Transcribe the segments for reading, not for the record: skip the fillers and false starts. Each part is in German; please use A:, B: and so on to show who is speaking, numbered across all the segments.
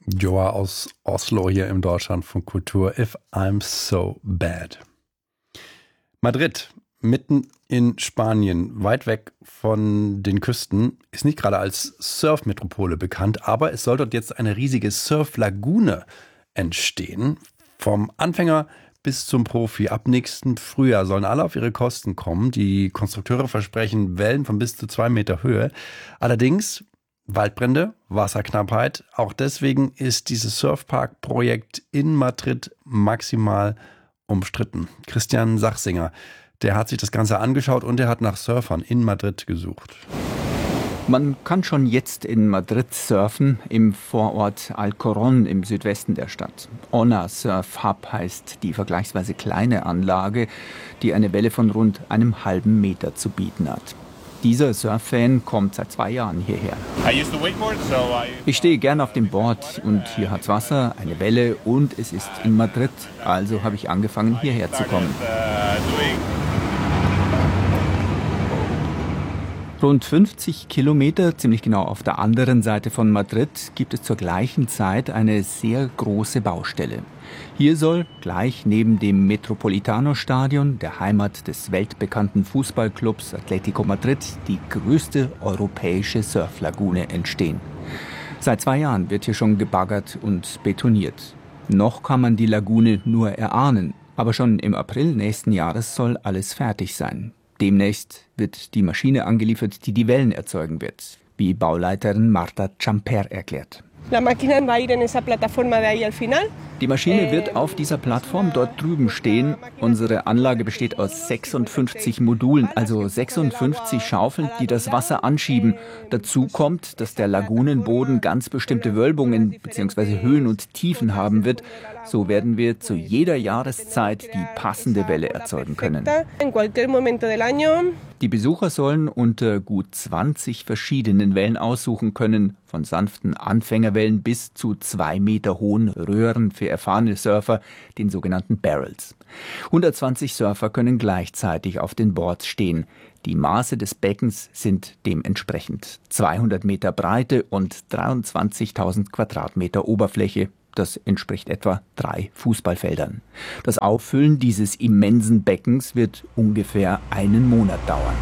A: Joa aus Oslo hier im Deutschlandfunk Kultur. If I'm so bad. Madrid, mitten in Spanien, weit weg von den Küsten, ist nicht gerade als Surfmetropole bekannt, aber es soll dort jetzt eine riesige Surflagune entstehen. Vom Anfänger bis zum Profi. Ab nächsten Frühjahr sollen alle auf ihre Kosten kommen. Die Konstrukteure versprechen Wellen von bis zu 2 Meter Höhe. Allerdings Waldbrände, Wasserknappheit. Auch deswegen ist dieses Surfpark-Projekt in Madrid maximal umstritten. Christian Sachsinger, der hat sich das Ganze angeschaut und er hat nach Surfern in Madrid gesucht.
B: Man kann schon jetzt in Madrid surfen, im Vorort Alcorcón im Südwesten der Stadt. Ona Surf Hub heißt die vergleichsweise kleine Anlage, die eine Welle von rund einem halben Meter zu bieten hat. Dieser Surf-Fan kommt seit 2 Jahren hierher. Ich stehe gern auf dem Board und hier hat's Wasser, eine Welle und es ist in Madrid. Also habe ich angefangen, hierher zu kommen. Rund 50 Kilometer, ziemlich genau auf der anderen Seite von Madrid, gibt es zur gleichen Zeit eine sehr große Baustelle. Hier soll gleich neben dem Metropolitano-Stadion, der Heimat des weltbekannten Fußballclubs Atlético Madrid, die größte europäische Surflagune entstehen. Seit 2 Jahren wird hier schon gebaggert und betoniert. Noch kann man die Lagune nur erahnen, aber schon im April nächsten Jahres soll alles fertig sein. Demnächst wird die Maschine angeliefert, die die Wellen erzeugen wird, wie Bauleiterin Marta Champer erklärt. Die Maschine wird auf dieser Plattform dort drüben stehen. Unsere Anlage besteht aus 56 Modulen, also 56 Schaufeln, die das Wasser anschieben. Dazu kommt, dass der Lagunenboden ganz bestimmte Wölbungen bzw. Höhen und Tiefen haben wird. So werden wir zu jeder Jahreszeit die passende Welle erzeugen können. Die Besucher sollen unter gut 20 verschiedenen Wellen aussuchen können, von sanften Anfängerwellen bis zu 2 Meter hohen Röhren für erfahrene Surfer, den sogenannten Barrels. 120 Surfer können gleichzeitig auf den Boards stehen. Die Maße des Beckens sind dementsprechend 200 Meter Breite und 23.000 Quadratmeter Oberfläche. Das entspricht etwa 3 Fußballfeldern. Das Auffüllen dieses immensen Beckens wird ungefähr 1 Monat dauern.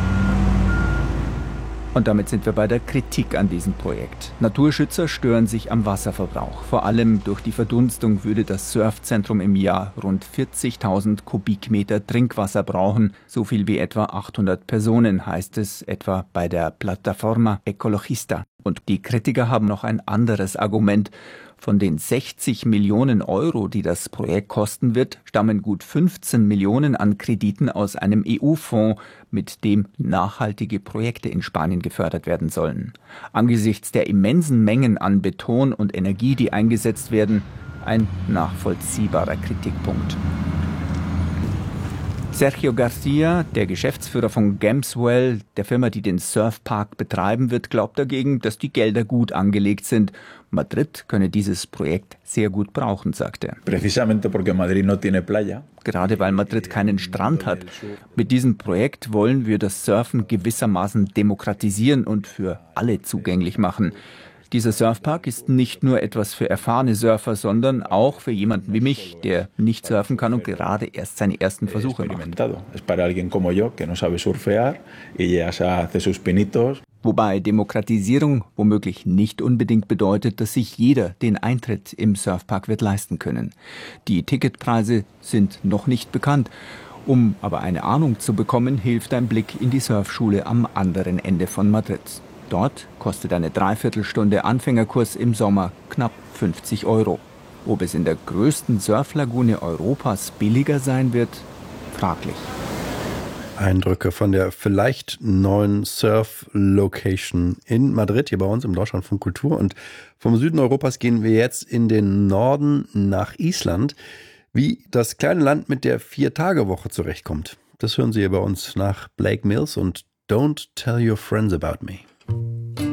B: Und damit sind wir bei der Kritik an diesem Projekt. Naturschützer stören sich am Wasserverbrauch. Vor allem durch die Verdunstung würde das Surfzentrum im Jahr rund 40.000 Kubikmeter Trinkwasser brauchen. So viel wie etwa 800 Personen, heißt es etwa bei der Plataforma Ecologista. Und die Kritiker haben noch ein anderes Argument. Von den 60 Millionen Euro, die das Projekt kosten wird, stammen gut 15 Millionen an Krediten aus einem EU-Fonds, mit dem nachhaltige Projekte in Spanien gefördert werden sollen. Angesichts der immensen Mengen an Beton und Energie, die eingesetzt werden, ein nachvollziehbarer Kritikpunkt. Sergio Garcia, der Geschäftsführer von Gemswell, der Firma, die den Surfpark betreiben wird, glaubt dagegen, dass die Gelder gut angelegt sind. Madrid könne dieses Projekt sehr gut brauchen, sagt er. Gerade weil Madrid keinen Strand hat. Mit diesem Projekt wollen wir das Surfen gewissermaßen demokratisieren und für alle zugänglich machen. Dieser Surfpark ist nicht nur etwas für erfahrene Surfer, sondern auch für jemanden wie mich, der nicht surfen kann und gerade erst seine ersten Versuche macht. Wobei Demokratisierung womöglich nicht unbedingt bedeutet, dass sich jeder den Eintritt im Surfpark wird leisten können. Die Ticketpreise sind noch nicht bekannt. Um aber eine Ahnung zu bekommen, hilft ein Blick in die Surfschule am anderen Ende von Madrid. Dort kostet eine Dreiviertelstunde Anfängerkurs im Sommer knapp 50 Euro. Ob es in der größten Surflagune Europas billiger sein wird, fraglich.
A: Eindrücke von der vielleicht neuen Surf-Location in Madrid, hier bei uns im Deutschlandfunk Kultur. Und vom Süden Europas gehen wir jetzt in den Norden nach Island. Wie das kleine Land mit der 4-Tage-Woche zurechtkommt, das hören Sie hier bei uns nach Blake Mills und Don't Tell Your Friends About Me.